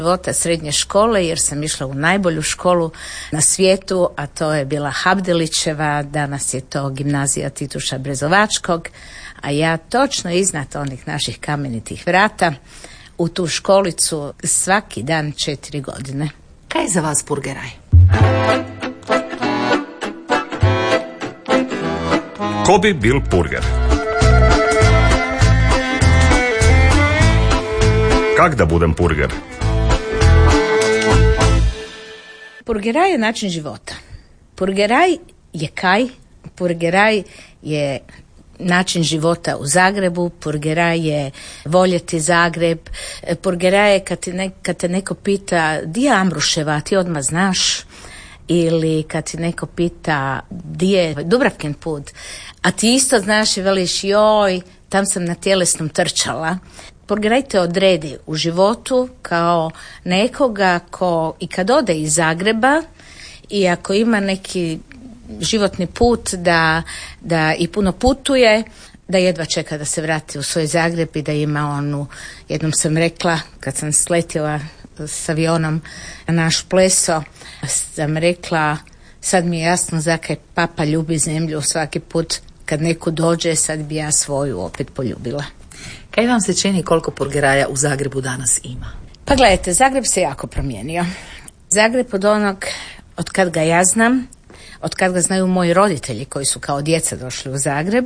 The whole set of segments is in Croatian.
života srednje škole, jer sam išla u najbolju školu na svijetu, a to je bila Habdelićeva, danas je to gimnazija Tituša Brezovačkog, a ja točno iznad onih naših kamenitih vrata u tu školicu svaki dan 4 godine. Kaj je za vas purgeraj? Ko bi bil purger? Kak da budem purger? Purgeraj je način života. Purgeraj je kaj? Purgeraj je način života u Zagrebu, purgeraj je voljeti Zagreb, purgeraj je kad te neko pita di je Ambruševa, ti odmah znaš, ili kad ti neko pita di je Dubravkin put, a ti isto znaš i veliš joj, tam sam na tjelesnom trčala. Purgeraj te odredi u životu kao nekoga ko i kad ode iz Zagreba i ako ima neki životni put da i puno putuje, da jedva čeka da se vrati u svoj Zagreb i da ima onu, jednom sam rekla kad sam sletjela s avionom na naš pleso, sam rekla sad mi je jasno zakaj papa ljubi zemlju svaki put kad neko dođe, sad bi ja svoju opet poljubila. Kaj vam se čini koliko purgeraja u Zagrebu danas ima? Pa gledajte, Zagreb se jako promijenio. Zagreb od kad ga ja znam, od kad ga znaju moji roditelji koji su kao djeca došli u Zagreb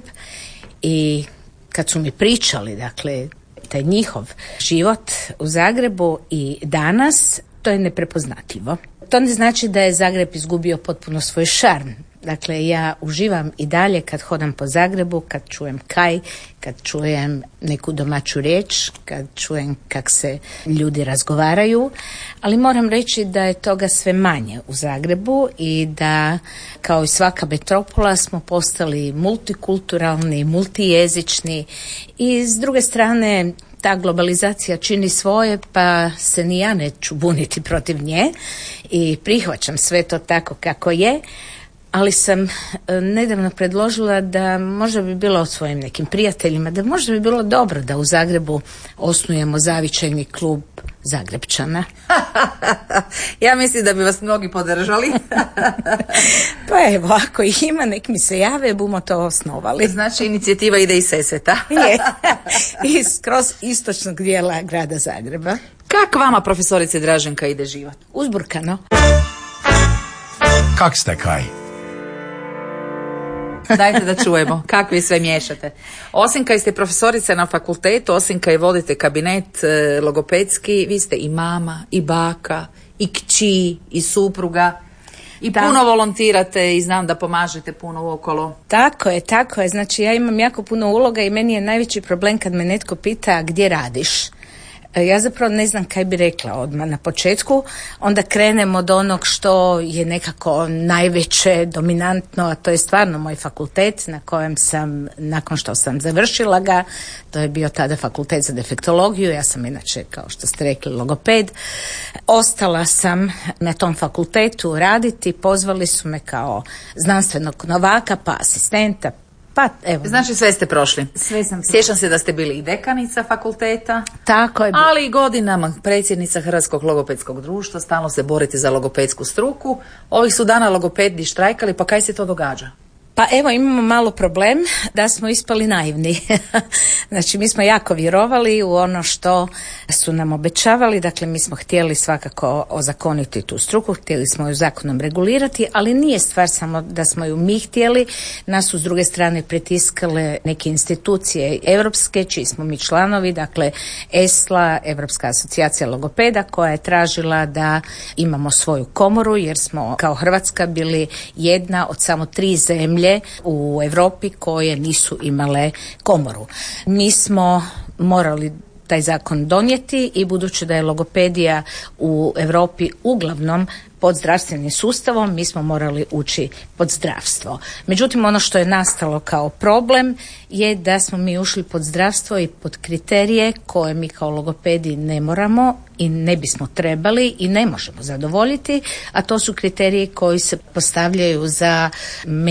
i kad su mi pričali, dakle, taj njihov život u Zagrebu i danas, to je neprepoznatljivo. To ne znači da je Zagreb izgubio potpuno svoj šarm. Dakle, ja uživam i dalje kad hodam po Zagrebu, kad čujem kaj, kad čujem neku domaću riječ, kad čujem kak se ljudi razgovaraju, ali moram reći da je toga sve manje u Zagrebu i da, kao i svaka metropola, smo postali multikulturalni, multijezični i s druge strane ta globalizacija čini svoje, pa se ni ja neću buniti protiv nje i prihvaćam sve to tako kako je. Ali sam nedavno predložila da možda bi bilo svojim nekim prijateljima, da možda bi bilo dobro da u Zagrebu osnujemo zavičajni klub Zagrebčana. Ja mislim da bi vas mnogi podržali. Pa evo, ako ih ima, nek mi se jave, bumo to osnovali. Znači, inicijativa ide iz Sesveta. Je, kroz istočnog dijela grada Zagreba. Kak vama, profesorice Draženka, ide život? Uzburkano. Kak ste kaj? Dajte da čujemo, kakvi sve miješate. Osim kaj ste profesorica na fakultetu, osim kaj vodite kabinet logopedski, vi ste i mama, i baka, i kći, i supruga. I puno volontirate i znam da pomažete puno okolo. Tako je. Znači, ja imam jako puno uloga i meni je najveći problem kad me netko pita gdje radiš. Ja zapravo ne znam kaj bi rekla odmah na početku, onda krenem od onog što je nekako najveće, dominantno, a to je stvarno moj fakultet na kojem sam, nakon što sam završila ga, to je bio tada fakultet za defektologiju, ja sam inače, kao što ste rekli, logoped. Ostala sam na tom fakultetu raditi, pozvali su me kao znanstvenog novaka, pa asistenta, pa evo. Znači sve ste prošli. Sve sam prošla. Sjećam se da ste bili i dekanica fakulteta. Tako je. Ali i godinama predsjednica Hrvatskog logopedskog društva, stalno se borite za logopedsku struku. Ovih su dana logopedi štrajkali, pa kaj se to događa? Pa evo, imamo malo problem da smo ispali naivni. Znači, mi smo jako vjerovali u ono što su nam obećavali, dakle mi smo htjeli svakako ozakoniti tu struku, htjeli smo ju zakonom regulirati, ali nije stvar samo da smo ju mi htjeli, nas su s druge strane pritiskale neke institucije europske, čiji smo mi članovi, dakle ESLA, Europska asocijacija logopeda, koja je tražila da imamo svoju komoru, jer smo kao Hrvatska bili jedna od samo 3 zemlje u Europi koje nisu imale komoru. Mi smo morali taj zakon donijeti i budući da je logopedija u Europi uglavnom pod zdravstvenim sustavom, mi smo morali ući pod zdravstvo. Međutim, ono što je nastalo kao problem je da smo mi ušli pod zdravstvo i pod kriterije koje mi kao logopedi ne moramo i ne bismo trebali i ne možemo zadovoljiti, a to su kriteriji koji se postavljaju za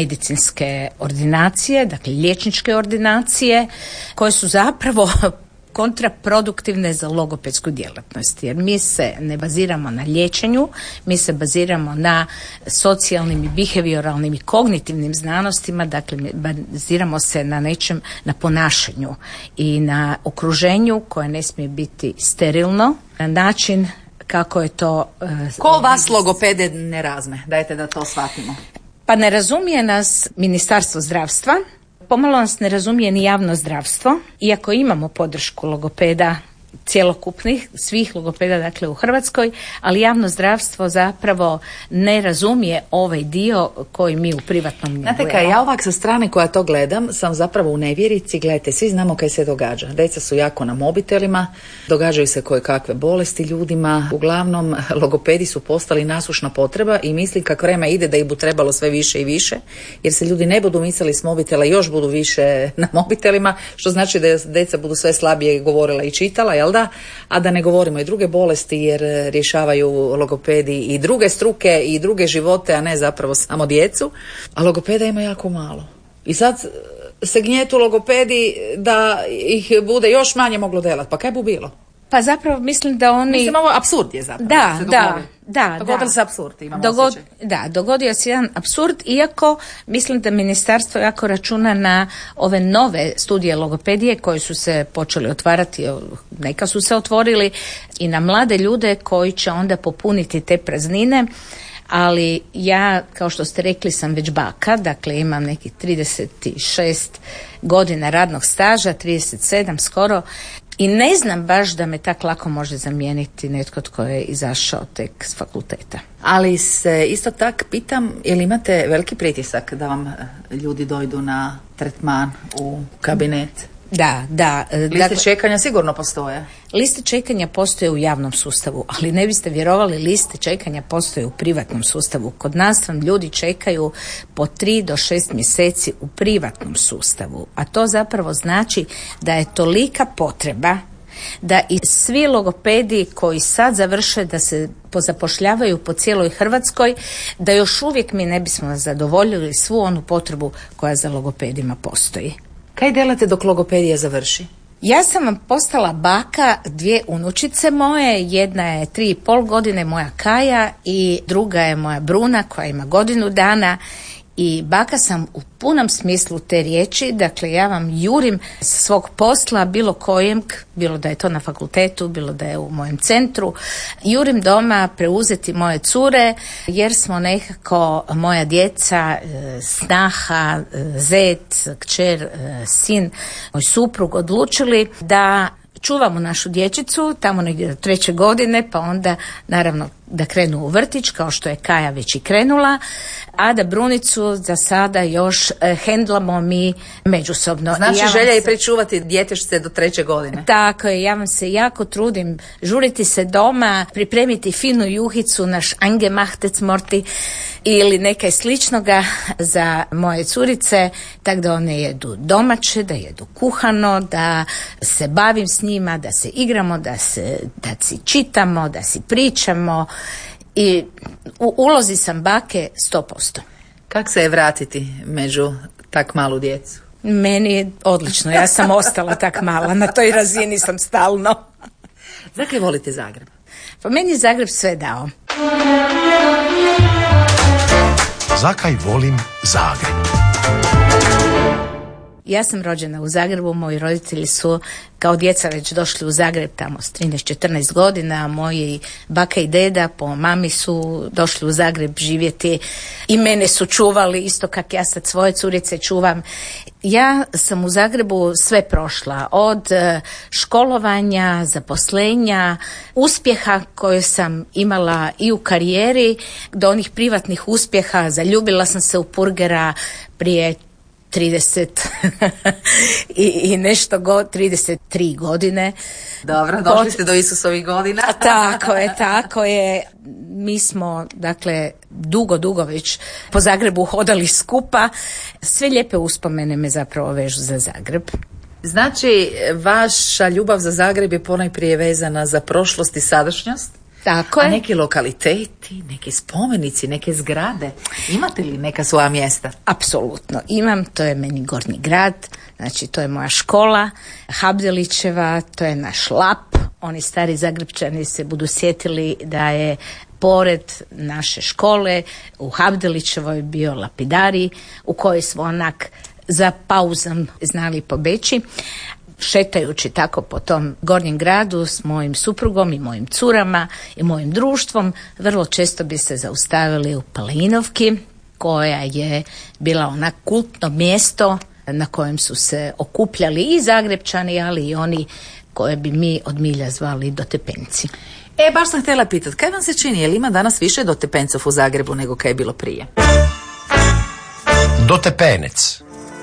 medicinske ordinacije, dakle liječničke ordinacije, koje su zapravo kontraproduktivne za logopedsku djelatnost, jer mi se ne baziramo na liječenju, mi se baziramo na socijalnim i behavioralnim i kognitivnim znanostima, dakle baziramo se na nečem, na ponašanju i na okruženju koje ne smije biti sterilno, na način kako je to... Ko vas logopede ne razme? Dajte da to shvatimo. Pa ne razumije nas Ministarstvo zdravstva, pomalo nas ne razumije ni javno zdravstvo, iako imamo podršku logopeda cjelokupnih, svih logopeda dakle u Hrvatskoj, ali javno zdravstvo zapravo ne razumije ovaj dio koji mi u privatnom njegujemo. Znate kaj, ja ovak sa strane koja to gledam sam zapravo u nevjerici. Gledajte, svi znamo kaj se događa. Deca su jako na mobitelima, događaju se koje kakve bolesti ljudima. Uglavnom, logopedi su postali nasušna potreba i mislim kako vreme ide da ih bu trebalo sve više i više, jer se ljudi ne budu mislili s mobitela, još budu više na mobitelima, što znači da deca budu sve slabije govorila i čitala, jel da? A da ne govorimo i druge bolesti, jer rješavaju logopedi i druge struke i druge živote, a ne zapravo samo djecu. A logopeda ima jako malo. I sad se gnjetu logopedi da ih bude još manje moglo delati. Pa kaj bu bilo? Pa zapravo mislim da oni... Mislim, ovo apsurd je zapravo. Da. Dogodilo se apsurd, imamo osjećaj. Da, dogodio se jedan apsurd, iako mislim da ministarstvo jako računa na ove nove studije logopedije koje su se počeli otvarati, neka su se otvorili, i na mlade ljude koji će onda popuniti te praznine. Ali ja, kao što ste rekli, sam već baka, dakle imam nekih 36 godina radnog staža, 37 skoro, i ne znam baš da me tak lako može zamijeniti netko tko je izašao tek s fakulteta. Ali se isto tak pitam, jel imate veliki pritisak da vam ljudi dojdu na tretman u kabinet? Da. Liste čekanja sigurno postoje. Liste čekanja postoje u javnom sustavu, ali ne biste vjerovali, liste čekanja postoje u privatnom sustavu. Kod nas vam ljudi čekaju po 3 do 6 mjeseci u privatnom sustavu, a to zapravo znači da je tolika potreba da i svi logopedi koji sad završe da se pozapošljavaju po cijeloj Hrvatskoj, da još uvijek mi ne bismo zadovoljili svu onu potrebu koja za logopedima postoji. Kaj delate dok logopedija završi? Ja sam vam postala baka 2 unučice moje, jedna je 3,5 godine, moja Kaja, i druga je moja Bruna koja ima 1 godinu dana. I baka sam u punom smislu te riječi, dakle ja vam jurim sa svog posla, bilo kojem, bilo da je to na fakultetu, bilo da je u mojem centru, jurim doma preuzeti moje cure, jer smo nekako, moja djeca, snaha, zet, kćer, sin, moj suprug odlučili da čuvamo našu dječicu tamo negdje do 3. godine, pa onda naravno da krenu u vrtić, kao što je Kaja već i krenula, a da Brunicu za sada još hendlamo mi međusobno. Znači želja je pričuvati djetešce do 3. godine. Tako je, ja vam se jako trudim žuriti se doma, pripremiti finu juhicu, naš angemachtetsmorti ili nekaj sličnoga za moje curice, tako da one jedu domaće, da jedu kuhano, da se bavim s njima, da se igramo, da si čitamo, da si pričamo, i u ulozi sam bake 100%. Kako se je vratiti među tak malu djecu? Meni je odlično, ja sam ostala tak mala, na toj razini sam stalno. Zakaj volite Zagreb? Pa meni je Zagreb sve dao. Zakaj volim Zagreb? Ja sam rođena u Zagrebu, moji roditelji su kao djeca već došli u Zagreb tamo s 13-14 godina, moji baka i deda po mami su došli u Zagreb živjeti i mene su čuvali isto kak ja sad svoje curice čuvam. Ja sam u Zagrebu sve prošla, od školovanja, zaposlenja, uspjeha koje sam imala i u karijeri, do onih privatnih uspjeha. Zaljubila sam se u Purgera prije 30 i nešto 33 godine. Dobro, došli ste do Isusovih godina. Tako je. Mi smo, dakle, dugo već po Zagrebu hodali skupa. Sve lijepe uspomene me zapravo vežu za Zagreb. Znači, vaša ljubav za Zagreb je ponajprije vezana za prošlost i sadašnjost? Tako A je. neki lokaliteti, neki spomenici, neke zgrade, imate li neka svoja mjesta? Apsolutno imam, to je meni Gornji grad, znači to je moja škola, Habdelićeva, to je naš Lap. Oni stari Zagrebčani se budu sjetili da je pored naše škole u Habdelićevoj bio lapidari u kojoj smo onak za pauzom znali pobeći. Šetajući tako po tom Gornjem gradu s mojim suprugom i mojim curama i mojim društvom, vrlo često bi se zaustavili u Palinovki, koja je bila onak kultno mjesto na kojem su se okupljali i Zagrebčani, ali i oni koje bi mi od milja zvali dotepenci. Baš sam htjela pitati, kaj vam se čini, je li ima danas više dotepencov u Zagrebu nego kaj je bilo prije? Dotepenec.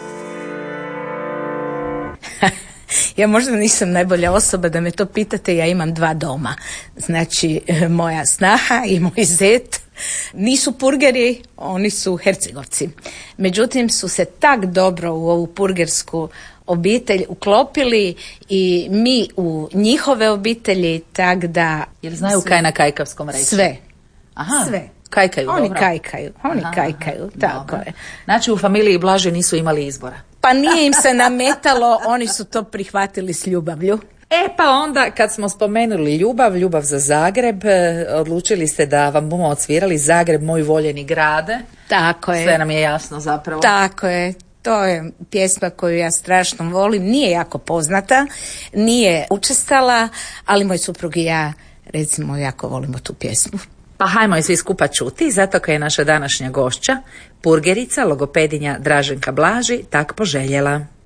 Ja možda nisam najbolja osoba da me to pitate, ja imam 2 doma. Znači, moja snaha i moj zet nisu purgeri, oni su Hercegovci. Međutim, su se tak dobro u ovu purgersku obitelj uklopili i mi u njihove obitelji, tak da... Jer znaju kaj na kajkavskom reći? Sve. Aha, Sve. Kajkaju, Oni dobro. kajkaju, tako Dobro. je. Znači u familiji Blaže nisu imali izbora. Pa nije im se nametalo, oni su to prihvatili s ljubavlju. Pa onda kad smo spomenuli ljubav za Zagreb, odlučili ste da vam bomo odsvirali Zagreb, moj voljeni grade. Tako je. Sve nam je jasno zapravo. Tako je. To je pjesma koju ja strašno volim. Nije jako poznata, nije učestala, ali moj suprug i ja, recimo, jako volimo tu pjesmu. Pa hajmo je svi skupa čuti, zato kao je naša današnja gošća, purgerica, logopedinja Draženka Blaži, tak poželjela.